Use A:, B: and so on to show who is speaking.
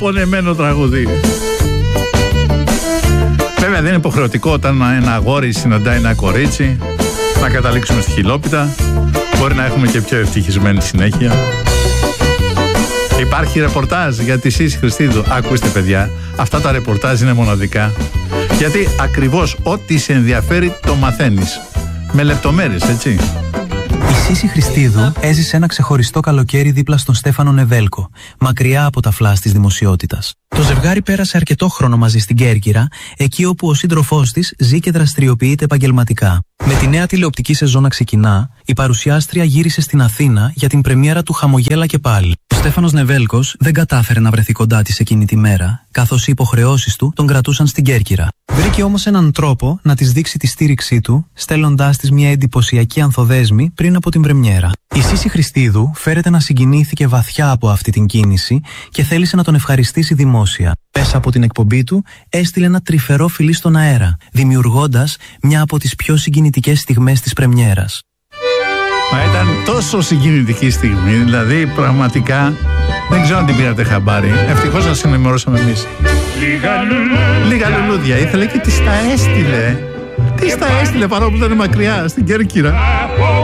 A: πονεμένο τραγούδι. Βέβαια δεν είναι υποχρεωτικό όταν ένα αγόρι συναντάει ένα κορίτσι να καταλήξουμε στη χιλόπιτα. Μπορεί να έχουμε και πιο ευτυχισμένη συνέχεια. Υπάρχει ρεπορτάζ για τη Σύση Χριστίδου. Ακούστε παιδιά, αυτά τα ρεπορτάζ είναι μοναδικά. Γιατί ακριβώς ό,τι σε ενδιαφέρει το μαθαίνεις. Με λεπτομέρειες, έτσι.
B: Η Σύση Χριστίδου έζησε ένα ξεχωριστό καλοκαίρι δίπλα στον Στέφανο Νεβέλκο, μακριά από τα φλάς της δημοσιότητας. Το ζευγάρι πέρασε αρκετό χρόνο μαζί στην Κέρκυρα, εκεί όπου ο σύντροφός της ζει και δραστηριοποιείται επαγγελματικά. Με τη νέα τηλεοπτική σεζόν να ξεκινά, η παρουσιάστρια γύρισε στην Αθήνα για την πρεμιέρα του Χαμογέλα και πάλι. Ο Στέφανος Νεβέλκος δεν κατάφερε να βρεθεί κοντά της εκείνη τη μέρα, καθώς οι υποχρεώσεις του τον κρατούσαν στην Κέρκυρα. Βρήκε όμως έναν τρόπο να της δείξει τη στήριξή του, στέλνοντάς της μια εντυπωσιακή ανθοδέσμη πριν από την πρεμιέρα. Η Σύση Χριστίδου φέρεται να συγκινήθηκε βαθιά από αυτή την κίνηση και θέλησε να τον ευχαριστήσει δημόσια. Πέσα από την εκπομπή του, έστειλε ένα τρυφερό φιλί στον αέρα, δημιουργώντας μια από τις πιο συγκινητικές στιγμές της πρεμιέρας.
A: Μα ήταν τόσο συγκινητική στιγμή, δηλαδή πραγματικά δεν ξέρω αν την πήρατε χαμπάρι. Ευτυχώς να συνενημερώσαμε εμείς. Λίγα λουλούδια ήθελε και της τα έστειλε. Της τα έστειλε παρόλο που ήταν μακριά στην Κέρκυρα.